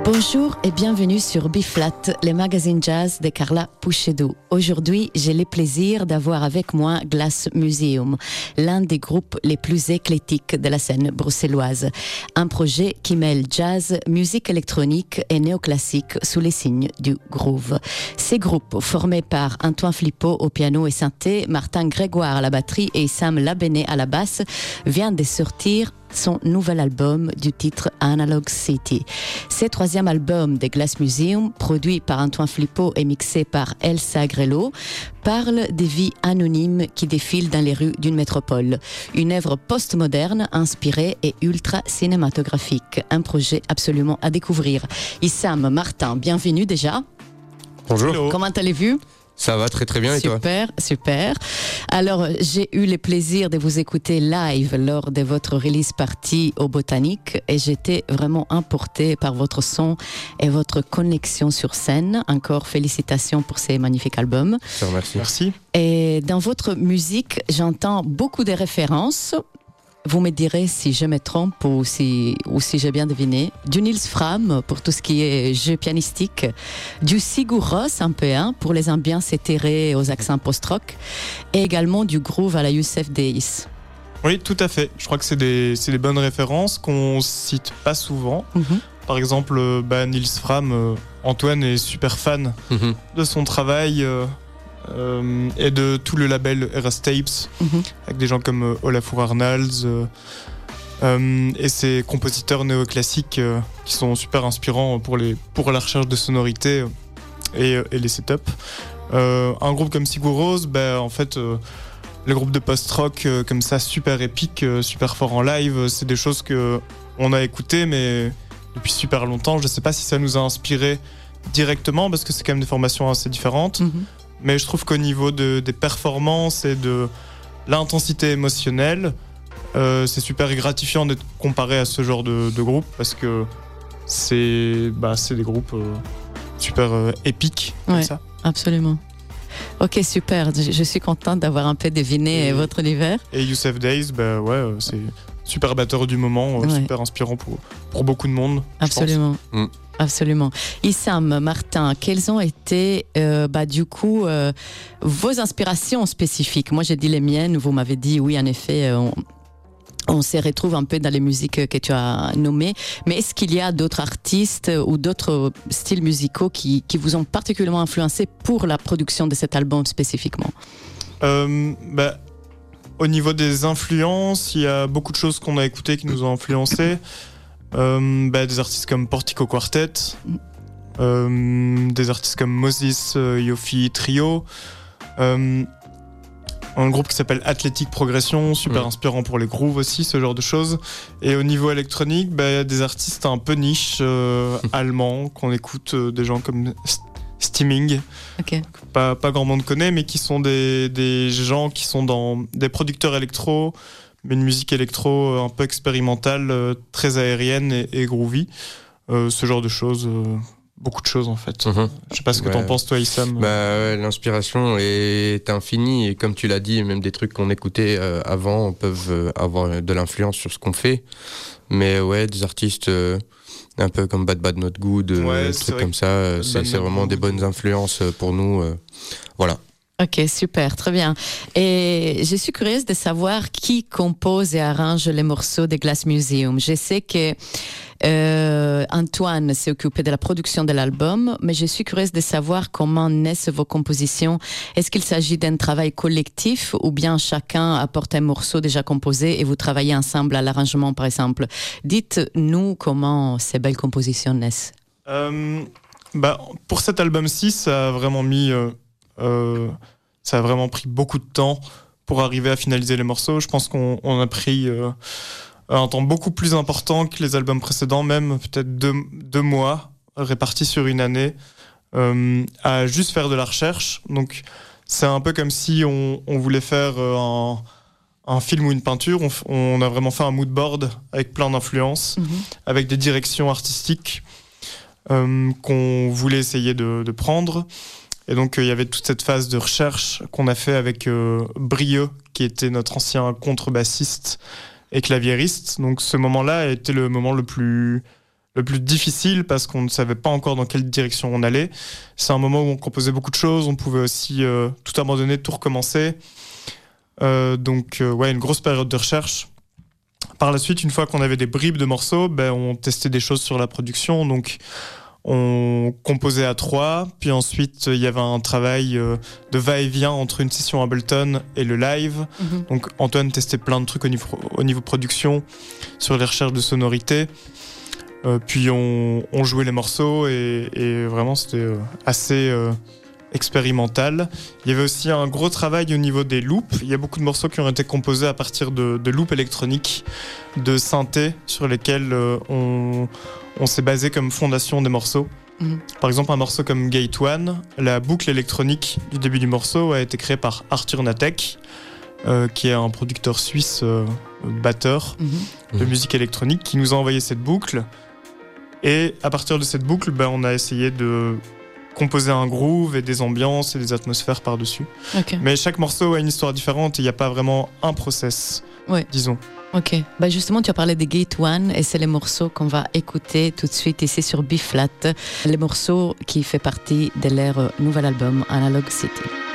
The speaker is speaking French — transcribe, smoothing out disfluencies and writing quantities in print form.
Bonjour et bienvenue sur B-Flat, le magazine jazz de Carla Puchedo. Aujourd'hui, j'ai le plaisir d'avoir avec moi Glass Museum, l'un des groupes les plus éclectiques de la scène bruxelloise. Un projet qui mêle jazz, musique électronique et néoclassique sous les signes du groove. Ces groupes, formés par Antoine Flippot au piano et synthé, Martin Grégoire à la batterie et Sam Labenet à la basse, viennent de sortir son nouvel album du titre Analog City. C'est troisième album de Glass Museum, produit par Antoine Flippot et mixé par Elsa Grello, parle des vies anonymes qui défilent dans les rues d'une métropole. Une œuvre postmoderne, inspirée et ultra cinématographique. Un projet absolument à découvrir. Issam, Martin, bienvenue déjà. Bonjour. Hello. Comment allez-vous ? Ça va très très bien et toi ? Super. Alors, j'ai eu le plaisir de vous écouter live lors de votre release party au Botanique et j'étais vraiment emportée par votre son et votre connexion sur scène. Encore félicitations pour ces magnifiques albums. Je te remercie. Merci. Et dans votre musique, j'entends beaucoup de références. Vous me direz si je me trompe ou si j'ai bien deviné. Du Nils Fram pour tout ce qui est jeu pianistique. Du Sigur Rós un peu, pour les ambiances éthérées aux accents post-rock. Et également du groove à la Youssef Days. Oui, tout à fait. Je crois que c'est des bonnes références qu'on cite pas souvent. Par exemple, Nils Fram, Antoine est super fan de son travail et de tout le label Eras Tapes, avec des gens comme Olafur Arnalds et ces compositeurs néoclassiques qui sont super inspirants pour la recherche de sonorités et les setups. Un groupe comme Sigur Rós, en fait, les groupes de post-rock comme ça, super épiques, super forts en live, c'est des choses qu'on a écoutées, mais depuis super longtemps. Je ne sais pas si ça nous a inspiré directement, parce que c'est quand même des formations assez différentes. Mais je trouve qu'au niveau des performances et de l'intensité émotionnelle, c'est super gratifiant d'être comparé à ce genre de groupe, parce que c'est des groupes super épiques. Ouais, comme ça. Absolument. Ok, super. Je suis contente d'avoir un peu deviné votre univers. Et Youssef Days, c'est super batteur du moment, super inspirant pour beaucoup de monde. Absolument. Absolument. Issam, Martin, quelles ont été vos inspirations spécifiques ? Moi, j'ai dit les miennes. Vous m'avez dit oui, en effet, on se retrouve un peu dans les musiques que tu as nommées. Mais est-ce qu'il y a d'autres artistes ou d'autres styles musicaux qui vous ont particulièrement influencé pour la production de cet album spécifiquement ? Au niveau des influences, il y a beaucoup de choses qu'on a écoutées qui nous ont influencés. Des artistes comme Portico Quartet, des artistes comme Moses Yofi Trio, un groupe qui s'appelle Athletic Progression, super inspirant pour les grooves aussi, ce genre de choses. Et au niveau électronique, il y a des artistes un peu niche allemands qu'on écoute, des gens comme Stimming, pas grand monde connaît, mais qui sont des gens qui sont dans des producteurs électro, mais une musique électro un peu expérimentale, très aérienne et groovy. Ce genre de choses, beaucoup de choses en fait. Je sais pas ce que t'en penses toi, Issam. L'inspiration est infinie et comme tu l'as dit, même des trucs qu'on écoutait avant peuvent avoir de l'influence sur ce qu'on fait. Mais des artistes un peu comme Bad Bad Not Good, des trucs comme ça, c'est vraiment des bonnes influences pour nous. Voilà. Ok, super, très bien. Et je suis curieuse de savoir qui compose et arrange les morceaux de Glass Museum. Je sais que Antoine s'est occupé de la production de l'album, mais je suis curieuse de savoir comment naissent vos compositions. Est-ce qu'il s'agit d'un travail collectif ou bien chacun apporte un morceau déjà composé et vous travaillez ensemble à l'arrangement, par exemple ? Dites-nous comment ces belles compositions naissent. Pour cet album-ci, ça a vraiment pris beaucoup de temps pour arriver à finaliser les morceaux. Je pense qu'on a pris un temps beaucoup plus important que les albums précédents, même peut-être deux mois répartis sur une année, à juste faire de la recherche. Donc c'est un peu comme si on voulait faire un film ou une peinture. On a vraiment fait un mood board avec plein d'influences, avec des directions artistiques qu'on voulait essayer de prendre. Et donc, il y avait toute cette phase de recherche qu'on a fait avec Brieux, qui était notre ancien contrebassiste et claviériste. Donc, ce moment-là a été le moment le plus le plus difficile parce qu'on ne savait pas encore dans quelle direction on allait. C'est un moment où on composait beaucoup de choses, on pouvait aussi tout abandonner, tout recommencer. Donc une grosse période de recherche. Par la suite, une fois qu'on avait des bribes de morceaux, on testait des choses sur la production. Donc on composait à 3, puis ensuite il y avait un travail de va-et-vient entre une session Ableton et le live. Donc Antoine testait plein de trucs au niveau production, sur les recherches de sonorité. Puis on jouait les morceaux et vraiment c'était assez expérimental. Il y avait aussi un gros travail au niveau des loops. Il y a beaucoup de morceaux qui ont été composés à partir de loops électroniques, de synthés sur lesquels on s'est basé comme fondation des morceaux. Par exemple, un morceau comme Gate One, la boucle électronique du début du morceau a été créée par Arthur Natek, qui est un producteur suisse, batteur de musique électronique, qui nous a envoyé cette boucle. Et à partir de cette boucle, on a essayé de composer un groove et des ambiances et des atmosphères par-dessus. Okay. Mais chaque morceau a une histoire différente et il n'y a pas vraiment un process, disons. Ok. Justement, tu as parlé de Gate One et c'est les morceaux qu'on va écouter tout de suite ici sur B-Flat. Les morceaux qui font partie de leur nouvel album Analog City.